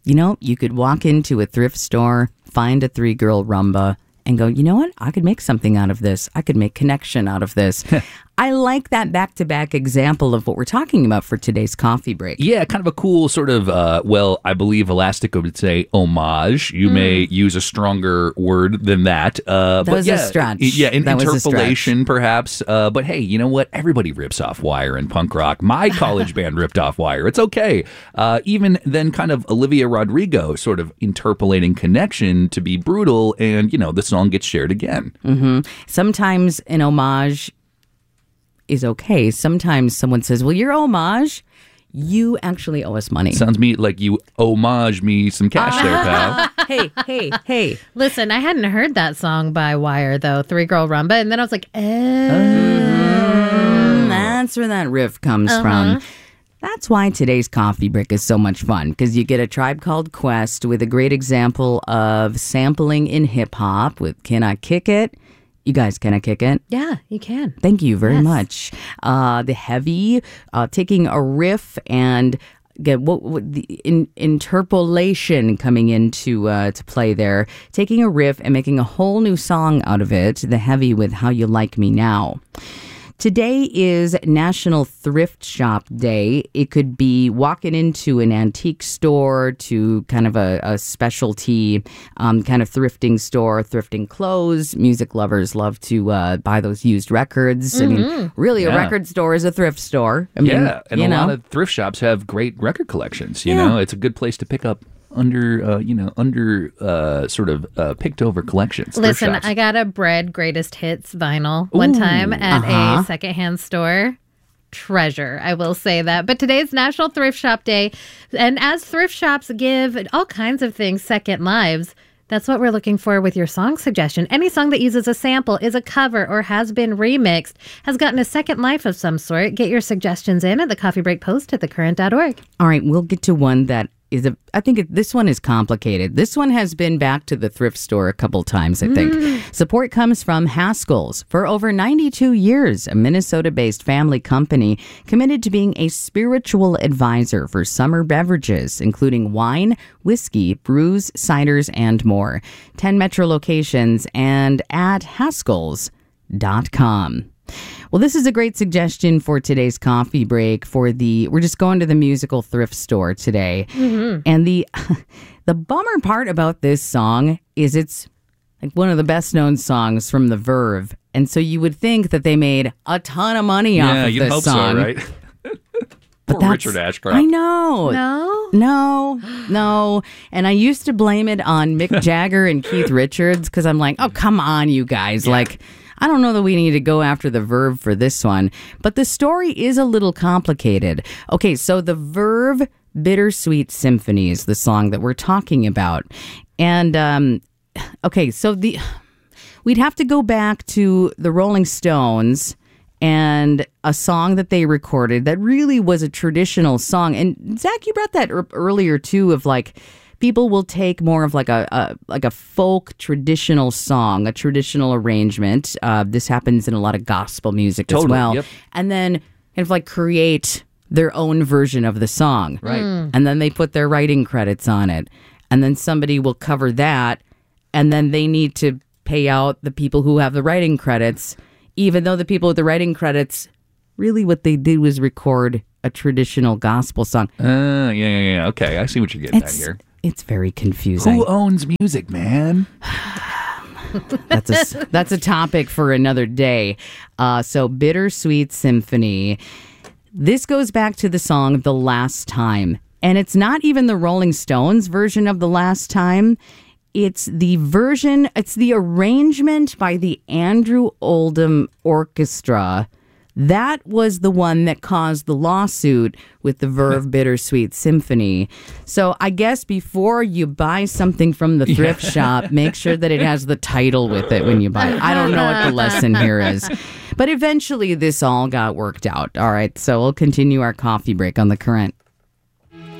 You could walk into a thrift store, find a 3-girl rumba, and go, you know what? I could make something out of this. I could make connection out of this. I like that back-to-back example of what we're talking about for today's coffee break. Yeah, kind of a cool sort of, I believe Elastica would say homage. You may use a stronger word than that. That was a stretch. Yeah, interpolation perhaps. But hey, you know what? Everybody rips off Wire in punk rock. My college band ripped off Wire. It's okay. Even then kind of Olivia Rodrigo sort of interpolating connection to be brutal, and, the song gets shared again. Mm-hmm. Sometimes an homage is okay. Sometimes someone says, well, your homage, you actually owe us money. Sounds me like you homage me some cash there, pal. Hey. Listen, I hadn't heard that song by Wire, though, 3-Girl Rumba, and then I was like, that's where that riff comes from. That's why today's coffee break is so much fun, because you get a Tribe Called Quest with a great example of sampling in hip-hop with Can I Kick It? You guys, can I kick it? Yeah, you can. Thank you very much. The Heavy, taking a riff and get the interpolation coming into to play there. Taking a riff and making a whole new song out of it. The Heavy with How You Like Me Now. Today is National Thrift Shop Day. It could be walking into an antique store to kind of a specialty kind of thrifting store, thrifting clothes. Music lovers love to buy those used records. I mean, really, a record store is a thrift store. And a lot of thrift shops have great record collections. You know, it's a good place to pick up sort of picked over collections. Listen, I got a Bread Greatest Hits vinyl one time at a secondhand store. Treasure, I will say that. But today's National Thrift Shop Day, and as thrift shops give all kinds of things second lives, that's what we're looking for with your song suggestion. Any song that uses a sample, is a cover, or has been remixed, has gotten a second life of some sort. Get your suggestions in at the Coffee Break Post at thecurrent.org. All right, we'll get to one that this one is complicated. This one has been back to the thrift store a couple times, I think. Support comes from Haskell's. For over 92 years, a Minnesota-based family company committed to being a spiritual advisor for summer beverages, including wine, whiskey, brews, ciders, and more. 10 metro locations and at Haskells.com. Well, this is a great suggestion for today's coffee break. We're just going to the musical thrift store today. And the bummer part about this song is it's like one of the best known songs from The Verve. And so you would think that they made a ton of money off of this song. Yeah, you'd hope so, right? Poor Richard Ashcroft. I know. No. And I used to blame it on Mick Jagger and Keith Richards because I'm like, oh, come on, you guys. Yeah. Like, I don't know that we need to go after The Verve for this one, but the story is a little complicated. Okay, so The Verve Bittersweet Symphony is the song that we're talking about. And, we'd have to go back to the Rolling Stones and a song that they recorded that really was a traditional song. And Zach, you brought that earlier too, of like, people will take more of like a folk traditional song, a traditional arrangement. This happens in a lot of gospel music as well. Yep. And then kind of like create their own version of the song. Right. And then they put their writing credits on it. And then somebody will cover that. And then they need to pay out the people who have the writing credits, even though the people with the writing credits, really what they did was record a traditional gospel song. Yeah. Okay, I see what you're getting at here. It's very confusing. Who owns music, man? That's a topic for another day. So Bittersweet Symphony. This goes back to the song The Last Time. And it's not even the Rolling Stones version of The Last Time. It's the arrangement by the Andrew Oldham Orchestra. That was the one that caused the lawsuit with the Verve Bittersweet Symphony. So I guess before you buy something from the thrift shop, make sure that it has the title with it when you buy it. I don't know what the lesson here is. But eventually this all got worked out. All right, so we'll continue our coffee break on The Current.